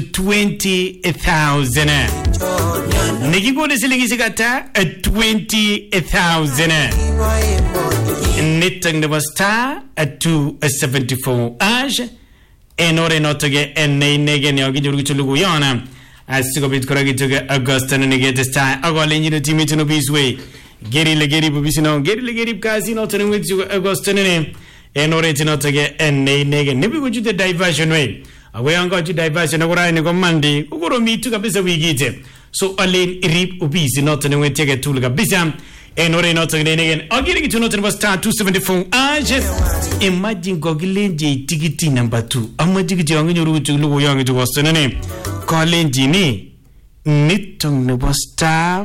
20,000. Nikikone silingi kata 20,000. Nitang nebo star 274 ash. Enore notoge ennege ne oginjuru chulugu yana. Asikobit koragitoge Augusta nigete star agolenjino timituno biswe. Geri bubisino geri kasi no tonu with Augusta ne. Enore tinotoge ennege nibigo jute diversion way. Awe anga ju diversion agora ni komandi ukoro mitu kabisa wigite. So alen rip ubisi not ne wetege tool kabisa. Enore not again. Agiri to not was star 274. Just imagine gogilenje tikiti number 2. Amma tikiti yangu nyuru to lugo yangu to was name. Kolenji ni nitong ne was star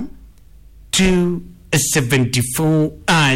274.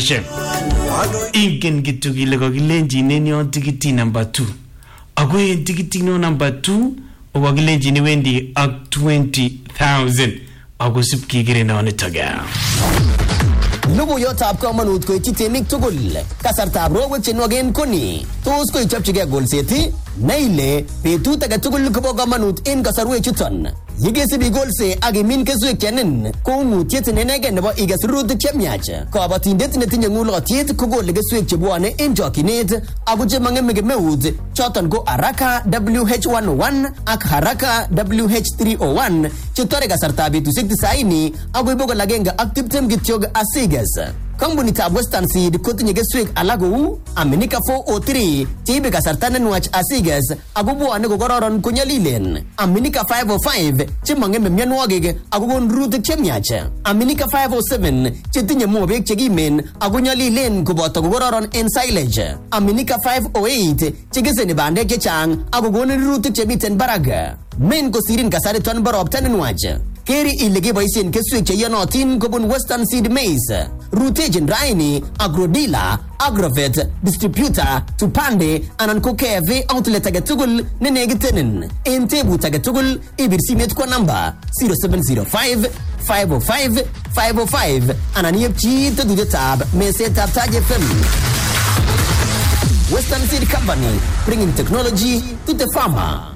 Ingen gitu gile gogilenje ni on tikiti number 2. Agwe tikiti no number 2. Owagilenji ni wendi ak 20,000. Ago sipki gire na onitaga. Lugu yotab kamanut ko temik tugul kasartab rowek chenwagen koni tos ko ichopchige golseti naile betut age tugul kobo kamanut en kasarwek chuton yigesibi golse ak imin keswek chenen ko ngutiet nenegen nebo iges rurutik chemiach kabatindet netinye ngulotiet kogole keswek chebwane en jokinet ako chemangeme kemeut choton ko Haraka WH101 ak Haraka WH301 chetore kasartab betusiek 90 ako ibo kolagenge ak 20 kityok asiges. Kampunitab Western Seed kotinye keswek alak kou Aminika 403 cheibe kasarta nenwach asiges ako bwane kokororon konyalilen, Aminika 505 chemangeme mionwogik ako kon rurutik chemiach, Aminika 507 chetinye mobek chekimen ako nyalilen koboto kokororon en silage, Aminika 508 chekeseni bandek chechang ako kon rurutik chemiten barak. Men kosirin kasariton borobta nenwach. Keri ile keboisien keswek cheyonotin kobun Western Seed Maize. Rutejin raini Agrodila, Agrovet, Distributor, Tupande anan ko KV outlet age tugul nenegitenen. En tebut age tugul ibir simet kwa namba 0705 505 505 anan yepchi tedudetab mesetab Taj FM. Western Seed Company, bringing technology to the farmer.